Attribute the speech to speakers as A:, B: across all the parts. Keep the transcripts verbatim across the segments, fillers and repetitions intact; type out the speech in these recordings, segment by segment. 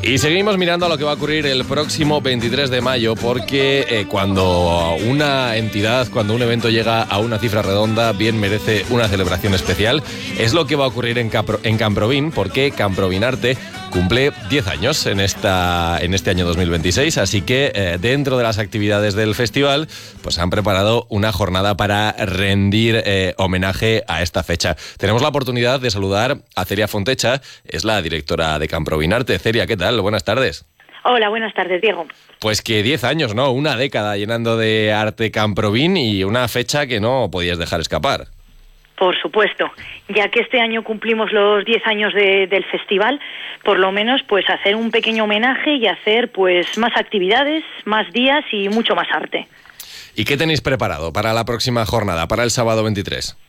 A: Y seguimos mirando a lo que va a ocurrir el próximo veintitrés de mayo, porque eh, cuando una entidad, cuando un evento llega a una cifra redonda, bien merece una celebración especial. Es lo que va a ocurrir en, Capro, en Camprovin, porque Camprovin Arte cumple diez años en, esta, en este año dos mil veintiséis, así que eh, dentro de las actividades del festival pues han preparado una jornada para rendir eh, homenaje a esta fecha. Tenemos la oportunidad de saludar a Celia Fontecha, es la directora de Camprovin Arte. Celia, ¿qué tal? Buenas tardes.
B: Hola, buenas tardes, Diego.
A: Pues que diez años, ¿no? Una década llenando de arte Camprovin y una fecha que no podías dejar escapar.
B: Por supuesto, ya que este año cumplimos los diez años de, del festival, por lo menos pues hacer un pequeño homenaje y hacer pues más actividades, más días y mucho más arte.
A: ¿Y qué tenéis preparado para la próxima jornada, para el sábado veintitrés?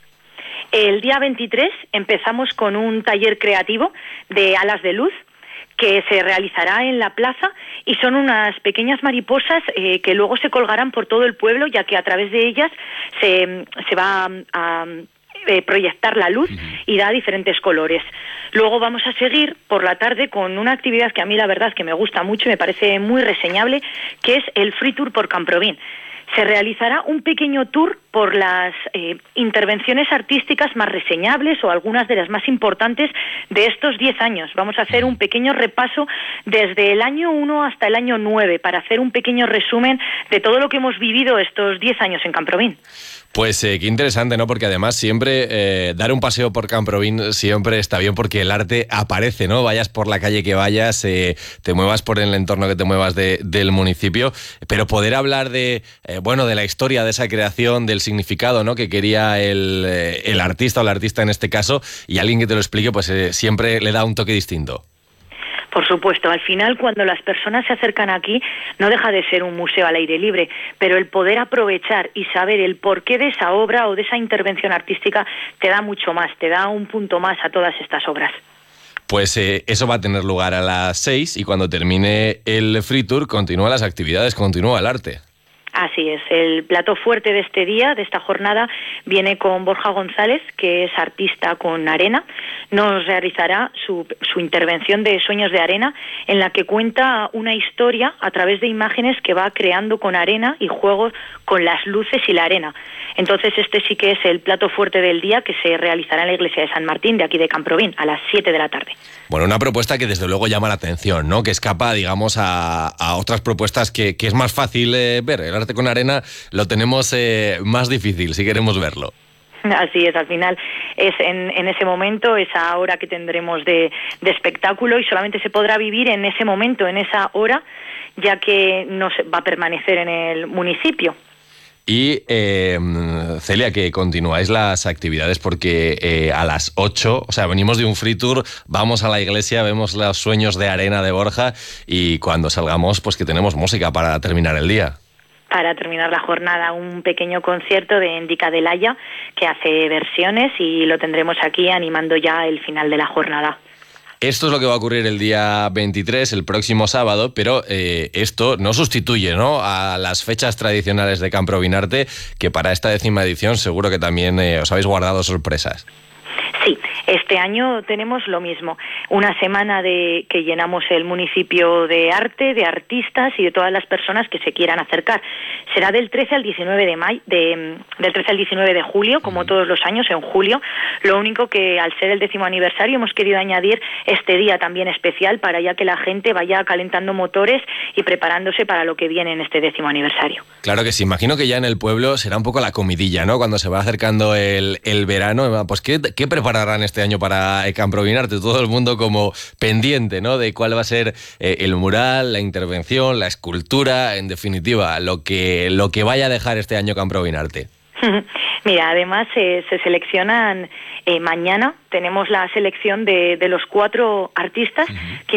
B: El día veintitrés empezamos con un taller creativo de alas de luz que se realizará en la plaza y son unas pequeñas mariposas eh, que luego se colgarán por todo el pueblo, ya que a través de ellas se, se va a... a Eh, proyectar la luz y da diferentes colores. Luego vamos a seguir por la tarde con una actividad que a mí la verdad es que me gusta mucho y me parece muy reseñable, que es el Free Tour por Camprovin. Se realizará un pequeño tour por las eh, intervenciones artísticas más reseñables o algunas de las más importantes de estos diez años. Vamos a hacer un pequeño repaso desde el año uno hasta el año nueve para hacer un pequeño resumen de todo lo que hemos vivido estos diez años en Camprovin.
A: Pues eh, qué interesante, ¿no? Porque además siempre eh, dar un paseo por Camprovin siempre está bien porque el arte aparece, ¿no? Vayas por la calle que vayas, eh, te muevas por el entorno que te muevas de, del municipio, pero poder hablar de, eh, bueno, de la historia de esa creación, del significado, ¿no? Que quería el, eh, el artista o la artista en este caso, y alguien que te lo explique, pues eh, siempre le da un toque distinto.
B: Por supuesto, al final cuando las personas se acercan aquí no deja de ser un museo al aire libre, pero el poder aprovechar y saber el porqué de esa obra o de esa intervención artística te da mucho más, te da un punto más a todas estas obras.
A: Pues eh, eso va a tener lugar a las seis y cuando termine el Free Tour continúan las actividades, continúa el arte.
B: Así es, el plato fuerte de este día, de esta jornada, viene con Borja González, que es artista con arena. Nos realizará su, su intervención de Sueños de Arena, en la que cuenta una historia a través de imágenes que va creando con arena y juegos con las luces y la arena. Entonces este sí que es el plato fuerte del día, que se realizará en la iglesia de San Martín, de aquí de Camprovin, a las siete de la tarde.
A: Bueno, una propuesta que desde luego llama la atención, ¿no? Que escapa, digamos, a, a otras propuestas que, que es más fácil eh, ver. El arte con arena lo tenemos eh, más difícil, si queremos verlo.
B: Así es, al final es en, en ese momento, esa hora que tendremos de, de espectáculo, y solamente se podrá vivir en ese momento, en esa hora, ya que no se va a permanecer en el municipio.
A: Y eh, Celia, que continuáis las actividades porque eh, a las ocho, o sea, venimos de un free tour, vamos a la iglesia, vemos los Sueños de Arena de Borja y cuando salgamos, pues que tenemos música para terminar el día.
B: Para terminar la jornada, un pequeño concierto de Indica del Haya, que hace versiones, y lo tendremos aquí animando ya el final de la jornada.
A: Esto es lo que va a ocurrir el día veintitrés, el próximo sábado, pero eh, esto no sustituye, ¿no?, a las fechas tradicionales de Camprovin Arte, que para esta décima edición seguro que también eh, os habéis guardado sorpresas.
B: Sí, este año tenemos lo mismo, una semana de que llenamos el municipio de arte, de artistas y de todas las personas que se quieran acercar. Será del trece al diecinueve de mayo, de, del trece al diecinueve de julio, como todos los años en julio. Lo único que al ser el décimo aniversario hemos querido añadir este día también especial para ya que la gente vaya calentando motores y preparándose para lo que viene en este décimo aniversario.
A: Claro que sí, imagino que ya en el pueblo será un poco la comidilla, ¿no? Cuando se va acercando el, el verano, pues ¿qué, qué prepararán este año para Camprovin Arte? Todo el mundo como pendiente, ¿no?, de cuál va a ser eh, el mural, la intervención, la escultura, en definitiva, lo que, lo que vaya a dejar este año Camprovin Arte.
B: Mira, además eh, se seleccionan, eh, mañana tenemos la selección de, de los cuatro artistas uh-huh. que